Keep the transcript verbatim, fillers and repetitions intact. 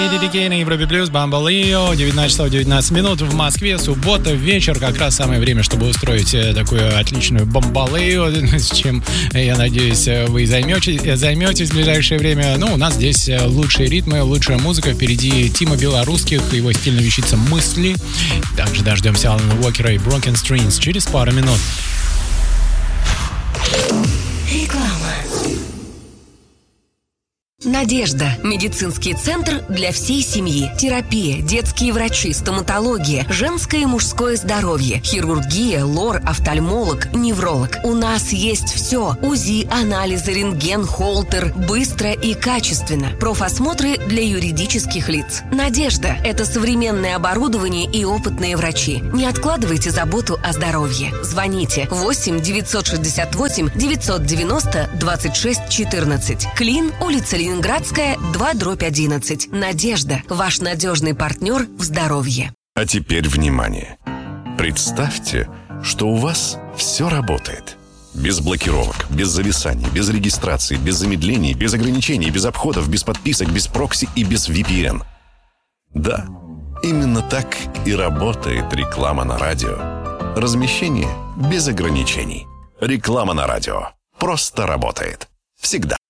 На Европе Плюс, Бамбалио, девятнадцать часов девятнадцать минут в Москве, суббота, вечер, как раз самое время, чтобы устроить такую отличную бамбалею, с чем, я надеюсь, вы займетесь, займетесь в ближайшее время. Ну, у нас здесь лучшие ритмы, лучшая музыка, впереди Тима Белорусских, его стильная вещица «Мысли». Также дождемся Алана Уокера и Broken Strings через пару минут. Реклама. Надежда. Медицинский центр для всей семьи. Терапия, детские врачи, стоматология, женское и мужское здоровье, хирургия, лор, офтальмолог, невролог. У нас есть все. УЗИ, анализы, рентген, холтер. Быстро и качественно. Профосмотры для юридических лиц. Надежда. Это современное оборудование и опытные врачи. Не откладывайте заботу о здоровье. Звоните восемь девятьсот шестьдесят восемь девятьсот девяносто двадцать шесть четырнадцать. Клин, улица Ленинградская. Ленинградская, два дробь одиннадцать. Надежда. Ваш надежный партнер в здоровье. А теперь внимание. Представьте, что у вас все работает. Без блокировок, без зависаний, без регистрации, без замедлений, без ограничений, без обходов, без подписок, без прокси и без ви пи эн. Да, именно так и работает реклама на радио. Размещение без ограничений. Реклама на радио. Просто работает. Всегда.